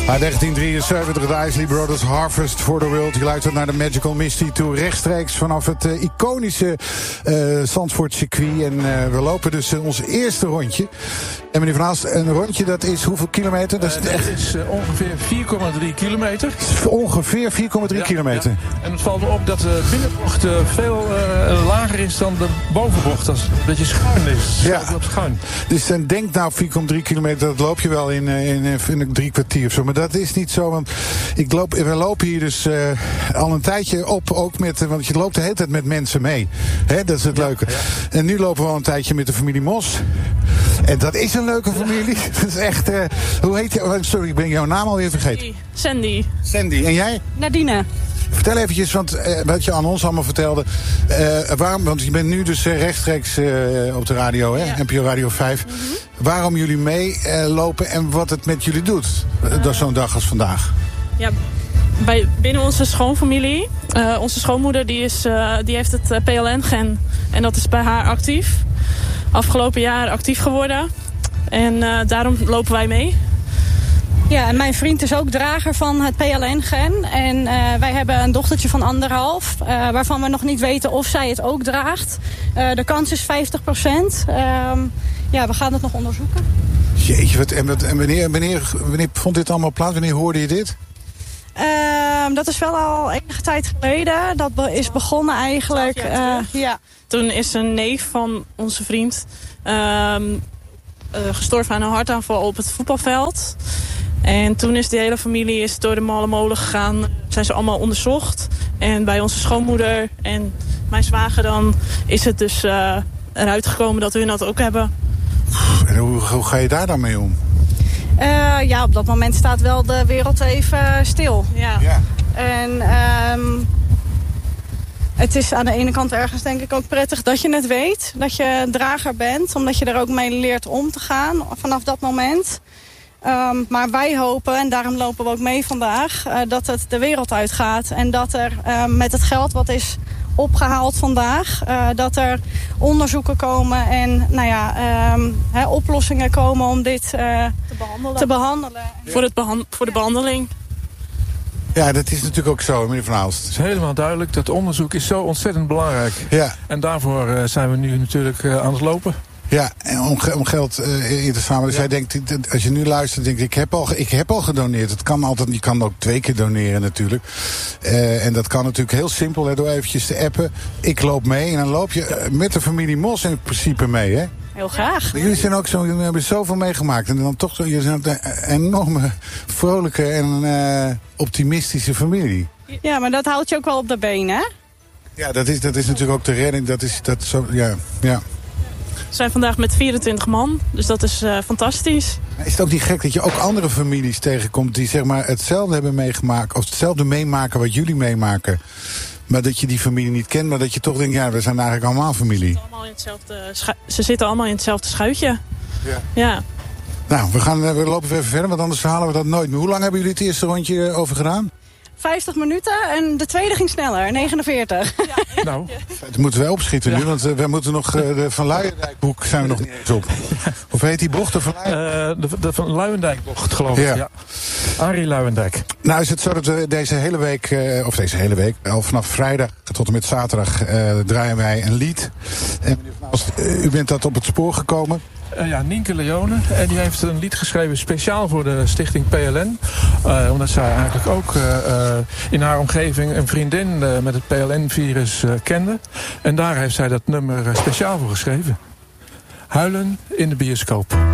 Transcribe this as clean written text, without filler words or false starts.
1973, de Isley Brothers Harvest for the World. Je luistert naar de Magical Mystery Tour rechtstreeks vanaf het iconische Zandvoort circuit. En we lopen dus ons eerste rondje. En meneer Van Aalst, een rondje dat is hoeveel kilometer? Dat is ongeveer 4,3 kilometer. Ongeveer 4,3 kilometer. Ja. En het valt me op dat de binnenbocht veel lager is dan de bovenbocht. Dat is een beetje schuin is. Ja. Schuin. Dus dan denk nou 4,3 kilometer, dat loop je wel in een 3 kwartier of zo. Maar dat is niet zo, want we lopen hier dus al een tijdje op, ook want je loopt de hele tijd met mensen mee. Hè, dat is het leuke. Ja. En nu lopen we al een tijdje met de familie Mos. En dat is een leuke familie. Dat is echt, hoe heet je? Sorry, ik ben jouw naam alweer vergeten. Sandy. Sandy. En jij? Nadine. Vertel eventjes, want wat je aan ons allemaal vertelde. Waarom, want je bent nu dus rechtstreeks op de radio, hè? Ja. NPO Radio 5. Mm-hmm. Waarom jullie meelopen en wat het met jullie doet, zo'n dag als vandaag? Ja, binnen onze schoonfamilie. Onze schoonmoeder die heeft het PLN-gen. En dat is bij haar actief. Afgelopen jaar actief geworden. En daarom lopen wij mee. Ja, en mijn vriend is ook drager van het PLN-gen. En wij hebben een dochtertje van 1,5... waarvan we nog niet weten of zij het ook draagt. De kans is 50%. Ja, we gaan het nog onderzoeken. Jeetje, en wanneer vond dit allemaal plaats? Wanneer hoorde je dit? Dat is wel al enige tijd geleden. Dat is begonnen eigenlijk. Ja. Toen is een neef van onze vriend gestorven aan een hartaanval op het voetbalveld. En toen is de hele familie door de malle molen gegaan. Zijn ze allemaal onderzocht. En bij onze schoonmoeder en mijn zwager dan is het dus eruit gekomen dat hun dat ook hebben. En hoe ga je daar dan mee om? Ja, op dat moment staat wel de wereld even stil. Ja. En het is aan de ene kant ergens denk ik ook prettig dat je het weet. Dat je drager bent, omdat je er ook mee leert om te gaan vanaf dat moment. Maar wij hopen, en daarom lopen we ook mee vandaag, dat het de wereld uitgaat. En dat er met het geld wat is opgehaald vandaag, dat er onderzoeken komen en oplossingen komen om dit te behandelen. Voor de behandeling. Ja, dat is natuurlijk ook zo, meneer Van Aalst. Het is helemaal duidelijk dat onderzoek is zo ontzettend belangrijk. Ja. En daarvoor zijn we nu natuurlijk aan het lopen. Ja, en om geld in te zamelen. Dus jij denkt, als je nu luistert, denk ik heb al gedoneerd. Het kan altijd, je kan ook 2 keer doneren natuurlijk. En dat kan natuurlijk heel simpel, hè, door eventjes te appen. Ik loop mee en dan loop je met de familie Mos in principe mee, hè? Heel graag. Maar jullie zijn ook zo, jullie hebben zoveel meegemaakt. En dan toch, jullie zijn een enorme, vrolijke en optimistische familie. Ja, maar dat houdt je ook wel op de benen, hè? Ja, dat is natuurlijk ook de redding. Ja. We zijn vandaag met 24 man, dus dat is fantastisch. Is het ook niet gek dat je ook andere families tegenkomt die zeg maar hetzelfde hebben meegemaakt, of hetzelfde meemaken wat jullie meemaken, maar dat je die familie niet kent, maar dat je toch denkt, ja, we zijn eigenlijk allemaal familie. Ze zitten allemaal in hetzelfde schuitje. Ja. Nou, we lopen even verder, want anders halen we dat nooit meer. Hoe lang hebben jullie het eerste rondje over gedaan? 50 minuten en de tweede ging sneller, 49. Ja. Nou, dat moeten we opschieten nu, want we moeten nog de Van Luijendijkboek zijn we nog niet eens op. Of heet die bocht de Van Luijendijk? De Van Luijendijkbocht, geloof ik. Ja. Arie Luijendijk. Nou is het zo dat we deze hele week, al vanaf vrijdag tot en met zaterdag, draaien wij een lied. En meneer Van Aalst, u bent dat op het spoor gekomen. Nienke Leone. En die heeft een lied geschreven speciaal voor de stichting PLN. Omdat zij eigenlijk ook in haar omgeving een vriendin met het PLN-virus kende. En daar heeft zij dat nummer speciaal voor geschreven. Huilen in de bioscoop.